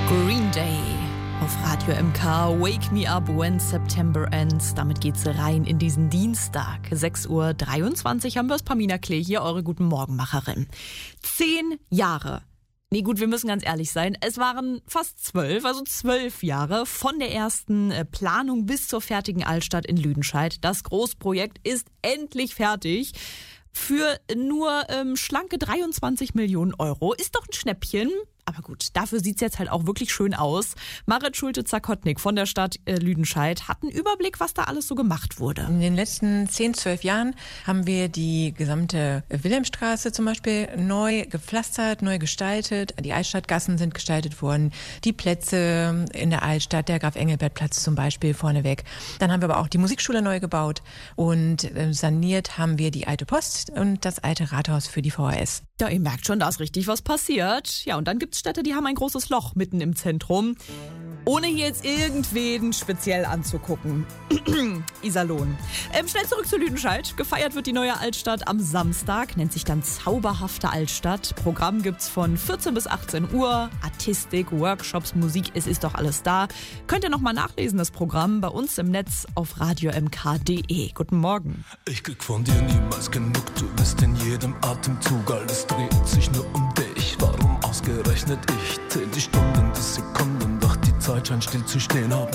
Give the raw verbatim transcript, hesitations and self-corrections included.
Green Day auf Radio M K. Wake me up when September ends. Damit geht's rein in diesen Dienstag. sechs Uhr dreiundzwanzig haben wir es. Pamina Klee hier, eure Guten Morgenmacherin. Zehn Jahre. Nee, gut, wir müssen ganz ehrlich sein. Es waren fast zwölf, also zwölf Jahre von der ersten Planung bis zur fertigen Altstadt in Lüdenscheid. Das Großprojekt ist endlich fertig. Für nur ähm, schlanke dreiundzwanzig Millionen Euro. Ist doch ein Schnäppchen. Aber gut, dafür sieht's jetzt halt auch wirklich schön aus. Marit Schulte-Zakotnik von der Stadt äh, Lüdenscheid hat einen Überblick, was da alles so gemacht wurde. In den letzten zehn, zwölf Jahren haben wir die gesamte Wilhelmstraße zum Beispiel neu gepflastert, neu gestaltet. Die Altstadtgassen sind gestaltet worden. Die Plätze in der Altstadt, der Graf-Engelbert-Platz zum Beispiel vorneweg. Dann haben wir aber auch die Musikschule neu gebaut und äh, saniert haben wir die alte Post und das alte Rathaus für die V H S. Ja, ihr merkt schon, da ist richtig was passiert. Ja, und dann gibt's Städte, die haben ein großes Loch mitten im Zentrum. Ohne hier jetzt irgendwen speziell anzugucken. Iserlohn. Ähm, schnell zurück zu Lüdenscheid. Gefeiert wird die neue Altstadt am Samstag. Nennt sich dann Zauberhafte Altstadt. Programm gibt's von vierzehn bis achtzehn Uhr. Artistik, Workshops, Musik, es ist doch alles da. Könnt ihr nochmal nachlesen, das Programm, bei uns im Netz auf radio m k punkt d e. Guten Morgen. Ich krieg von dir niemals genug. Du bist in jedem Atemzug. Alles dreht sich nur um dich. Warum ausgerechnet ich? Zähl die Stunden, die Sekunden, doch die Zeit scheint still zu stehen. Hab